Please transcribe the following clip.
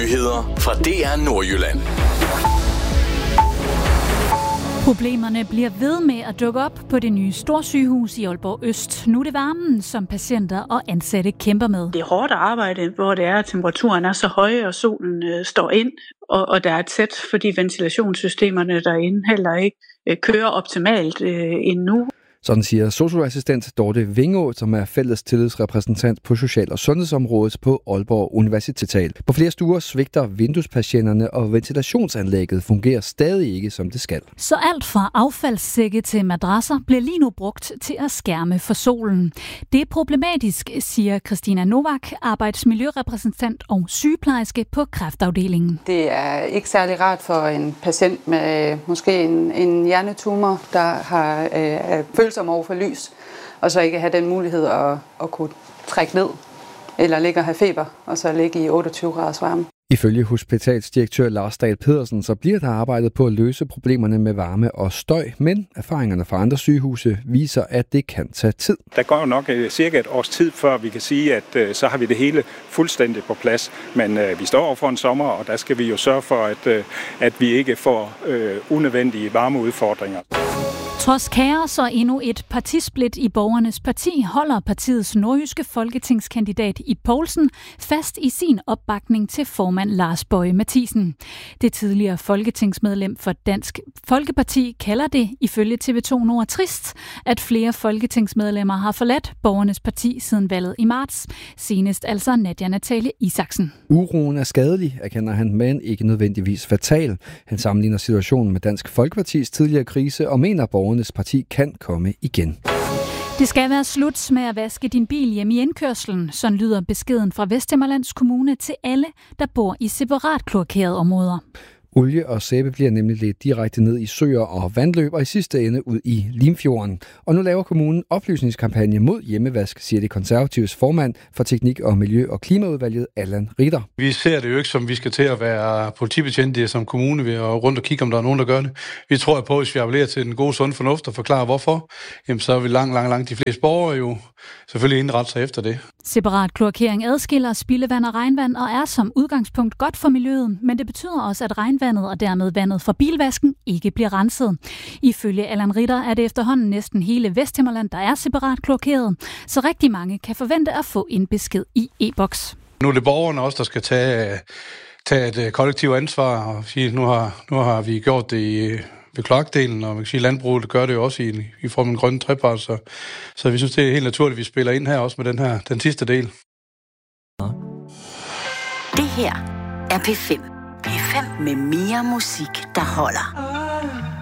Nyheder fra DR Nordjylland. Problemerne bliver ved med at dukke op på det nye storsygehus i Aalborg Øst. Nu er det varmen, som patienter og ansatte kæmper med. Det er hårdt at arbejde, hvor det er, at temperaturen er så høj, og solen står ind, og der er tæt, fordi ventilationssystemerne derinde heller ikke kører optimalt endnu. Sådan siger sosu-assistent Dorte Vingå, som er fælles tillidsrepræsentant på social- og sundhedsområdet på Aalborg Universitet. På flere stuer svigter vinduespatienterne, og ventilationsanlægget fungerer stadig ikke, som det skal. Så alt fra affaldssække til madrasser bliver lige nu brugt til at skærme for solen. Det er problematisk, siger Christina Novak, arbejdsmiljørepræsentant og sygeplejerske på kræftafdelingen. Det er ikke særlig rart for en patient med måske en hjernetumor, der har følsom over for lys, og så ikke have den mulighed at kunne trække ned, eller ligge og have feber, og så ligge i 28 graders varme. Ifølge hospitalsdirektør Lars Dahl Pedersen, så bliver der arbejdet på at løse problemerne med varme og støj, men erfaringerne fra andre sygehuse viser, at det kan tage tid. Der går jo nok cirka et års tid, før vi kan sige, at så har vi det hele fuldstændig på plads. Men vi står over for en sommer, og der skal vi jo sørge for, at vi ikke får unødvendige varmeudfordringer. Trods kaos og endnu et partisplit i Borgernes Parti, holder partiets nordjyske folketingskandidat Ib Poulsen fast i sin opbakning til formand Lars Boje Mathiesen. Det tidligere folketingsmedlem for Dansk Folkeparti kalder det ifølge TV2 Nord trist, at flere folketingsmedlemmer har forladt Borgernes Parti siden valget i marts. Senest altså Nadia Natalie Isaksen. Uroen er skadelig, erkender han, men ikke nødvendigvis fatal. Han sammenligner situationen med Dansk Folkepartis tidligere krise og mener, at Borgernes Parti kan komme igen. Det skal være slut med at vaske din bil hjemme i indkørslen. Sådan lyder beskeden fra Vesthimmerlands Kommune til alle, der bor i separat kloakerede områder. Olie og sæbe bliver nemlig ledt direkte ned i søer og vandløb, og i sidste ende ud i Limfjorden. Og nu laver kommunen oplysningskampagne mod hjemmevask, siger det konservatives formand for Teknik- og Miljø- og Klimaudvalget, Allan Ritter. Vi ser det jo ikke som, vi skal til at være politibetjente som kommune ved at rundt og kigge, om der er nogen, der gør det. Vi tror på, at hvis vi appellerer til den gode sund fornuft og forklarer hvorfor, jamen så vil langt de fleste borgere jo selvfølgelig indrette sig efter det. Separat kloakering adskiller spildevand og regnvand og er som udgangspunkt godt for miljøet, men det betyder også, at regnvandet og dermed vandet fra bilvasken ikke bliver renset. Ifølge Allan Ritter er det efterhånden næsten hele Vesthimmerland, der er separat kloakeret, så rigtig mange kan forvente at få en besked i e-boks. Nu er det borgerne også, der skal tage et kollektivt ansvar og sige, nu har vi gjort det ved kloakdelen, og man kan sige, landbruget gør det jo også i form af en grønne trepart, så vi synes, det er helt naturligt, at vi spiller ind her også med den sidste del. Det her er P5. P5 med mere musik, der holder.